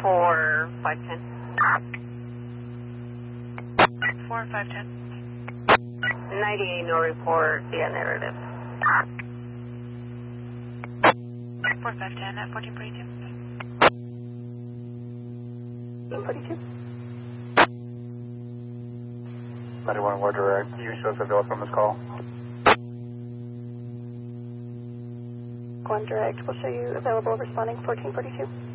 4510. 4510. 98, no report, via narrative. 4510 at 1442. 1442. 91 word direct. You show us available from this call. One direct will show you available responding 1442.